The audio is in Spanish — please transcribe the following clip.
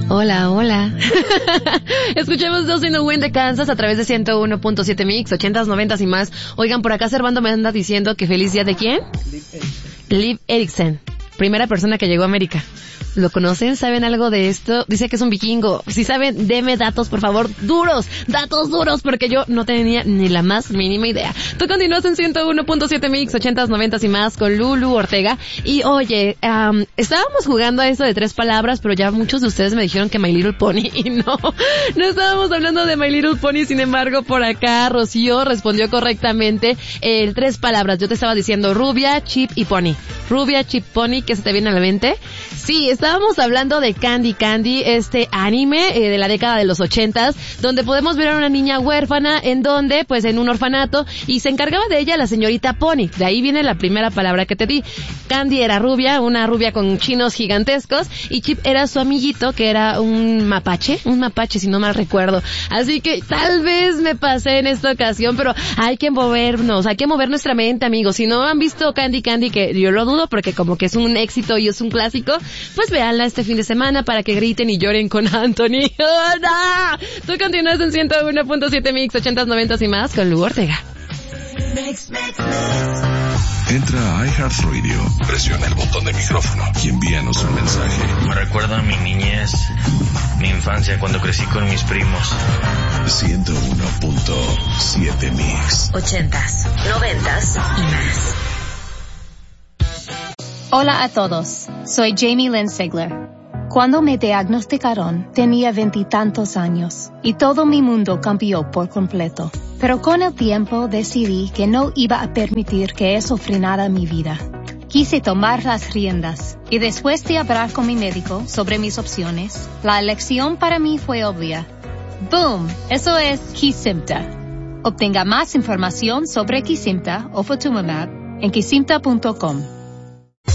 Hola, hola. Escuchemos Dos in the Wind de Kansas a través de 101.7 Mix, 80s, 90s y más. Oigan, por acá Servando me anda diciendo que feliz día de ¿quién? Liv Eriksen, primera persona que llegó a América. ¿Lo conocen? ¿Saben algo de esto? Dice que es un vikingo. Si saben, deme datos, por favor, datos duros, porque yo no tenía ni la más mínima idea. Tú continúas en 101.7 Mix, 80s, 90s y más con Lulu Ortega. Y oye, estábamos jugando a eso de 3 palabras, pero ya muchos de ustedes me dijeron que My Little Pony, y no estábamos hablando de My Little Pony. Sin embargo, por acá Rocío respondió correctamente 3 palabras. Yo te estaba diciendo rubia, chip y pony. Rubia, chip, pony, ¿qué se te viene a la mente? Sí, estábamos hablando de Candy Candy, este anime de la década de los 80s, donde podemos ver a una niña huérfana en donde, pues en un orfanato, y se encargaba de ella la señorita Pony. De ahí viene la primera palabra que te di. Candy era rubia, una rubia con chinos gigantescos, y Chip era su amiguito, que era un mapache si no mal recuerdo. Así que tal vez me pasé en esta ocasión, pero hay que mover nuestra mente, amigos. Si no han visto Candy Candy, que yo lo dudo porque como que es un éxito y es un clásico, pues véanla este fin de semana para que griten y lloren con Anthony. ¡Oh, no! Tú continúas en 101.7 Mix, 80s, 90s y más con Lu Ortega. Entra a iHeartRadio, presiona el botón de micrófono y envíanos un mensaje. Me recuerda a mi niñez, mi infancia cuando crecí con mis primos. 101.7 Mix, 80s, 90s y más. Hola a todos, soy Jamie Lynn Sigler. Cuando me diagnosticaron, tenía 20 y tantos años y todo mi mundo cambió por completo. Pero con el tiempo decidí que no iba a permitir que eso frenara mi vida. Quise tomar las riendas y después de hablar con mi médico sobre mis opciones, la elección para mí fue obvia. ¡Boom! Eso es Kesimpta. Obtenga más información sobre Kesimpta o Ofatumumab en kesimpta.com.